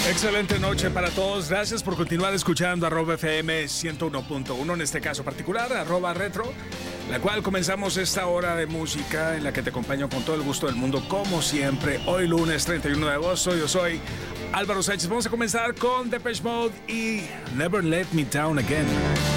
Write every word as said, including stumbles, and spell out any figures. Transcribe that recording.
Excelente noche para todos. Gracias por continuar escuchando arroba F M ciento uno punto uno, en este caso particular, arroba retro, la cual comenzamos esta hora de música en la que te acompaño con todo el gusto del mundo, como siempre. Hoy lunes treinta y uno de agosto, yo soy Álvaro Sánchez. Vamos a comenzar con Depeche Mode y Never Let Me Down Again.